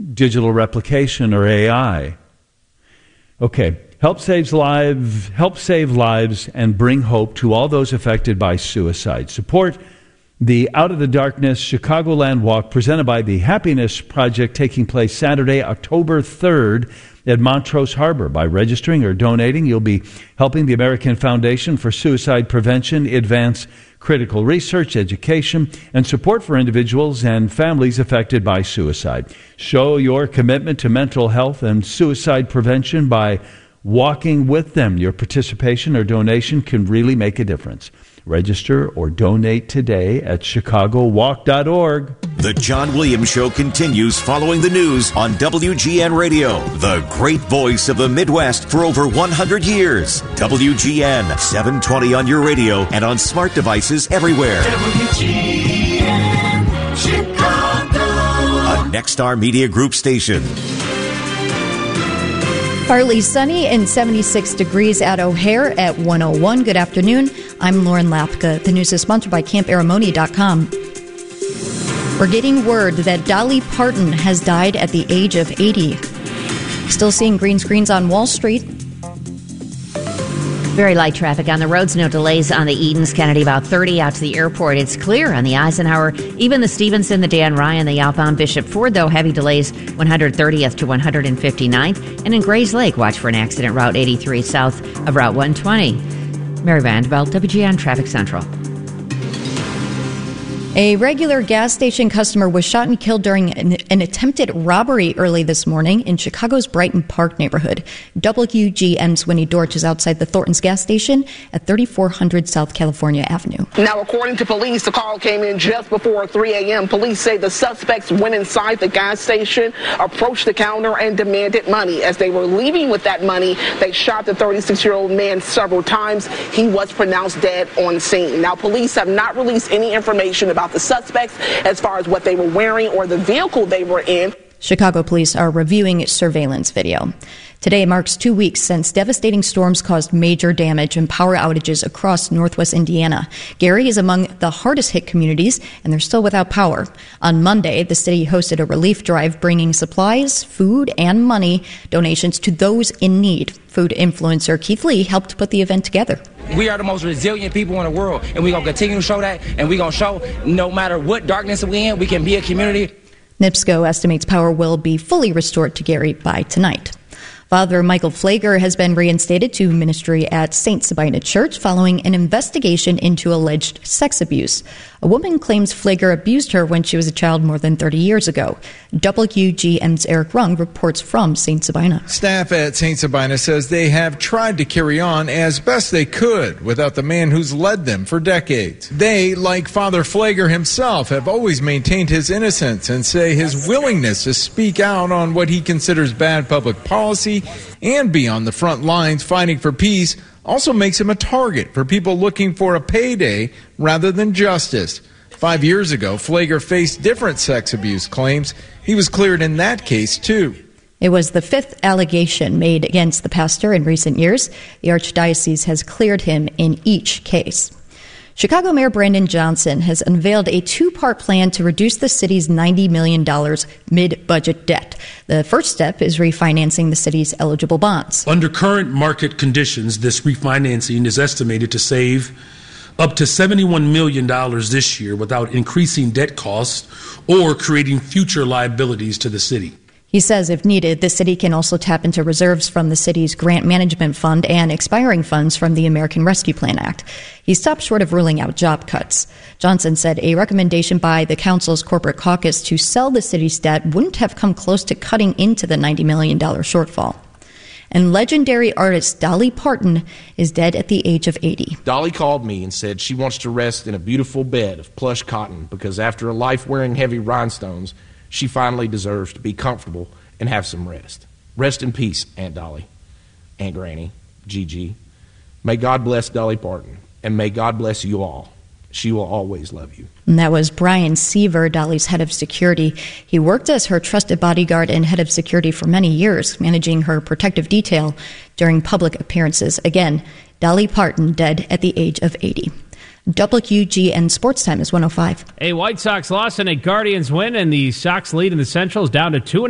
digital replication, or AI. Okay, help save lives and bring hope to all those affected by suicide. Support the Out of the Darkness Chicagoland Walk presented by the Happiness Project, taking place Saturday, October 3rd at Montrose Harbor. By registering or donating, you'll be helping the American Foundation for Suicide Prevention advance critical research, education, and support for individuals and families affected by suicide. Show your commitment to mental health and suicide prevention by walking with them. Your participation or donation can really make a difference. Register or donate today at chicagowalk.org. The John Williams Show continues following the news on WGN Radio, the great voice of the Midwest for over 100 years. WGN 720 on your radio and on smart devices everywhere. WGN Chicago, a Nexstar Media Group station. Partly sunny and 76 degrees at O'Hare at 101. Good afternoon. I'm Lauren Lapka. The news is sponsored by CampAramoni.com. We're getting word that Dolly Parton has died at the age of 80. Still seeing green screens on Wall Street. Very light traffic on the roads. No delays on the Edens Kennedy, about 30 out to the airport. It's clear on the Eisenhower, even the Stevenson, the Dan Ryan, the outbound Bishop Ford, though heavy delays 130th to 159th. And in Grays Lake, watch for an accident, Route 83 south of Route 120. Mary Vanderbilt, WGN Traffic Central. A regular gas station customer was shot and killed during an attempted robbery early this morning in Chicago's Brighton Park neighborhood. WGN's Winnie Dorch is outside the Thornton's gas station at 3400 South California Avenue. Now, according to police, the call came in just before 3 a.m. Police say the suspects went inside the gas station, approached the counter, and demanded money. As they were leaving with that money, they shot the 36-year-old man several times. He was pronounced dead on scene. Now, police have not released any information about the suspects as far as what they were wearing or the vehicle they were in. Chicago police are reviewing surveillance video. Today marks 2 weeks since devastating storms caused major damage and power outages across northwest Indiana. Gary is among the hardest hit communities, and they're still without power. On Monday, the city hosted a relief drive bringing supplies, food, and money donations to those in need. Food influencer Keith Lee helped put the event together. We are the most resilient people in the world, and we're going to continue to show that, and we're going to show no matter what darkness we're in, we can be a community. NIPSCO estimates power will be fully restored to Gary by tonight. Father Michael Flager has been reinstated to ministry at St. Sabina Church following an investigation into alleged sex abuse. A woman claims Flager abused her when she was a child more than 30 years ago. WGN's Eric Rung reports from St. Sabina. Staff at St. Sabina says they have tried to carry on as best they could without the man who's led them for decades. They, like Father Flager himself, have always maintained his innocence and say his willingness to speak out on what he considers bad public policy and be on the front lines fighting for peace also makes him a target for people looking for a payday rather than justice. 5 years ago, Flager faced different sex abuse claims. He was cleared in that case, too. It was the fifth allegation made against the pastor in recent years. The Archdiocese has cleared him in each case. Chicago Mayor Brandon Johnson has unveiled a two-part plan to reduce the city's $90 million mid-budget debt. The first step is refinancing the city's eligible bonds. Under current market conditions, this refinancing is estimated to save up to $71 million this year without increasing debt costs or creating future liabilities to the city. He says if needed, the city can also tap into reserves from the city's grant management fund and expiring funds from the American Rescue Plan Act. He stopped short of ruling out job cuts. Johnson said a recommendation by the council's corporate caucus to sell the city's debt wouldn't have come close to cutting into the $90 million shortfall. And legendary artist Dolly Parton is dead at the age of 80. Dolly called me and said she wants to rest in a beautiful bed of plush cotton because after a life wearing heavy rhinestones, she finally deserves to be comfortable and have some rest. Rest in peace, Aunt Dolly, Aunt Granny, Gigi. May God bless Dolly Parton, and may God bless you all. She will always love you. And that was Brian Seaver, Dolly's head of security. He worked as her trusted bodyguard and head of security for many years, managing her protective detail during public appearances. Again, Dolly Parton dead at the age of 80. WGN Sports Time is 105. A White Sox loss and a Guardians win, and the Sox lead in the Central is down to 2.5.